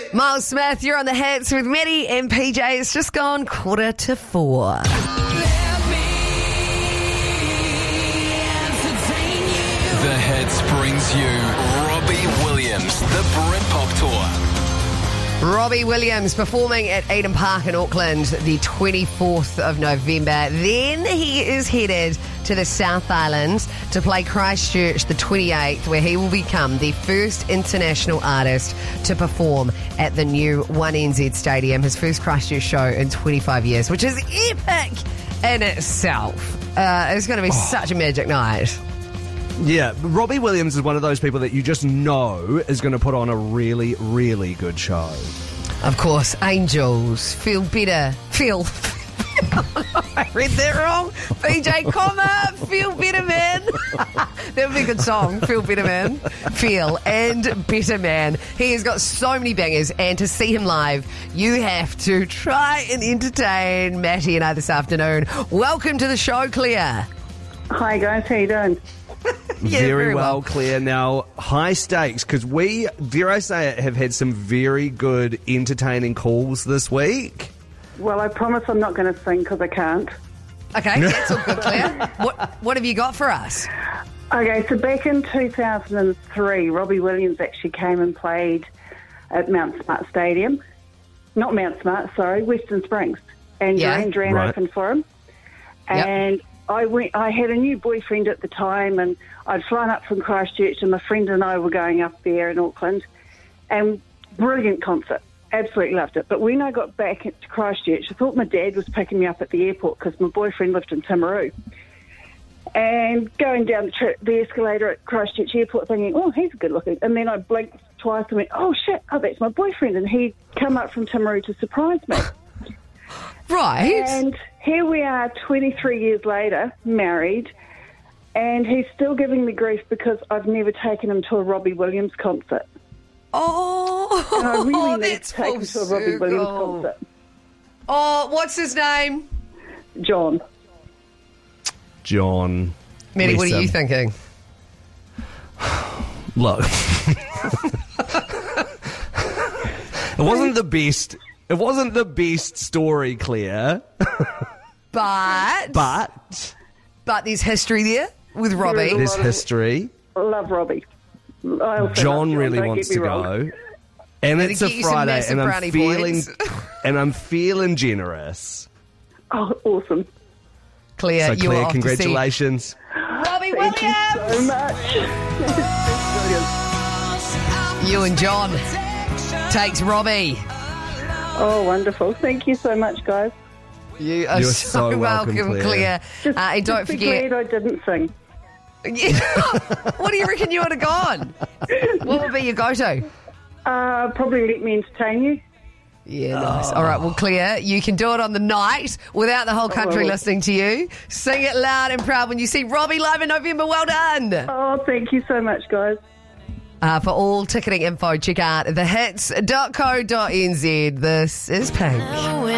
Miles Smith, you're on the hits with Maddie and PJ. It's just gone 3:45. The Hits brings you Robbie Williams, the Britpop Tour. Robbie Williams performing at Eden Park in Auckland the 24th of November. Then he is headed to the South Island to play Christchurch the 28th, where he will become the first international artist to perform at the new 1NZ Stadium, his first Christchurch show in 25 years, which is epic in itself. It's going to be such a magic night. Yeah, Robbie Williams is one of those people that you just know is going to put on a really, really good show. Of course, Angels, Feel Better, Feel... I read that wrong. PJ, comma, Feel Better Man. That would be a good song, Feel Better Man. Feel and Better Man. He has got so many bangers, and to see him live, you have to try and entertain Matty and I this afternoon. Welcome to the show, Claire. Hi guys, how you doing? Yeah, very well, Claire. Now, high stakes, because we, dare I say it, have had some very good, entertaining calls this week. Well, I promise I'm not going to sing because I can't. Okay, that's all good, Claire. What have you got for us? Okay, so back in 2003, Robbie Williams actually came and played at Mount Smart Stadium. Not Mount Smart, sorry, Western Springs. And Duran Duran opened for him. And I had a new boyfriend at the time, and I'd flown up from Christchurch, and my friend and I were going up there in Auckland. And brilliant concert. Absolutely loved it. But when I got back to Christchurch, I thought my dad was picking me up at the airport because my boyfriend lived in Timaru. And going down the escalator at Christchurch Airport thinking, oh, he's good looking. And then I blinked twice and went, oh, shit, that's my boyfriend. And he'd come up from Timaru to surprise me. Right. And here we are 23 years later, married, and he's still giving me grief because I've never taken him to a Robbie Williams concert. Oh, and I really need that's to take him to a Robbie Williams concert. Oh, what's his name? John. Maddie, what are you thinking? Look. It wasn't the best. It wasn't the best story, Claire. But there's history there with Robbie. There's history. I love Robbie. John really wants to go. And it's a Friday, and I'm feeling generous. Oh, awesome. Claire, so Claire, congratulations. Robbie Williams! Thank you so much. You and John takes Robbie. Oh, wonderful. Thank you so much, guys. You're so welcome, Claire. And don't forget... glad I didn't sing. What do you reckon you would have gone? What would be your go-to? Probably Let Me Entertain You. Yeah, nice. All right, well, Claire, you can do it on the night without the whole country listening to you. Sing it loud and proud when you see Robbie live in November. Well done. Oh, thank you so much, guys. For all ticketing info, check out thehits.co.nz. This is Pink.